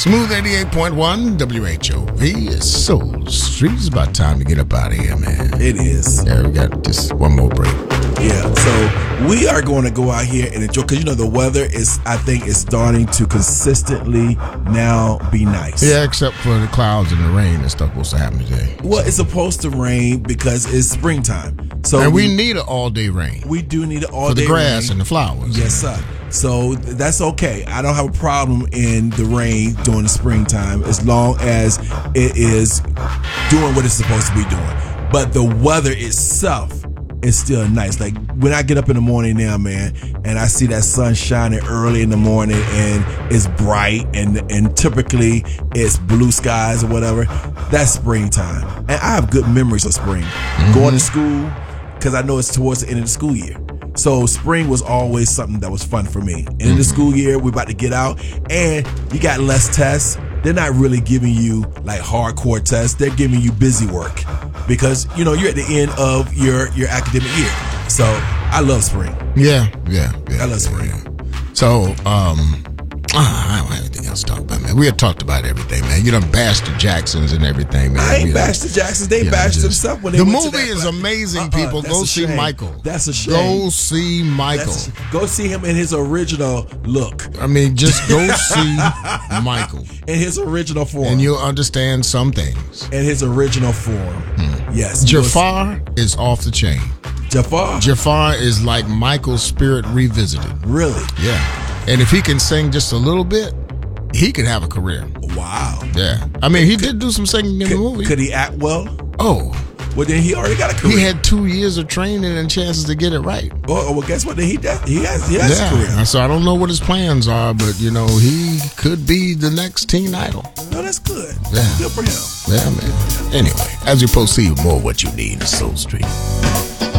Smooth 88.1 WHOV is Soul Street. It's about time to get up out of here, man. It is. Yeah, we got just one more break. Yeah, so we are going to go out here and enjoy, because the weather I think is starting to consistently now be nice. Yeah, except for the clouds and the rain that's supposed to happen today. Well, it's supposed to rain because it's springtime. So and we need an all-day rain. We do need an all-day rain. For the grass and the flowers. Yes, sir. So that's okay. I don't have a problem in the rain during the springtime as long as it is doing what it's supposed to be doing. But the weather itself is still nice. Like when I get up in the morning now, man, and I see that sun shining early in the morning and it's bright and typically it's blue skies or whatever, that's springtime. And I have good memories of spring. Going to school, because I know it's towards the end of the school year. So spring was always something that was fun for me. End of the school year, we're about to get out and you got less tests. They're not really giving you like hardcore tests. They're giving you busy work because, you're at the end of your academic year. So I love spring. Yeah. I love spring. Yeah. So, I don't have anything else to talk about, man. We had talked about everything, man. You done bashed the Jacksons and everything, man. I ain't bashed the Jacksons. They bashed themselves when they went to that. The movie is amazing, people. Go see Michael. That's a shame. Go see Michael. Go see him in his original look. I mean, just go see Michael. In his original form. And you'll understand some things. In his original form. Yes. Jafar is off the chain. Jafar is like Michael's spirit revisited. Really? Yeah. And if he can sing just a little bit, he could have a career. Wow. Yeah. I mean, he did do some singing in the movie. Could he act well? Oh. Well, then he already got a career. He had 2 years of training and chances to get it right. Well, guess what? He has a career. So I don't know what his plans are, but, he could be the next teen idol. No, that's good. Yeah. Good for him. Yeah, man. Anyway, as we proceed, more what you need is Soul Street.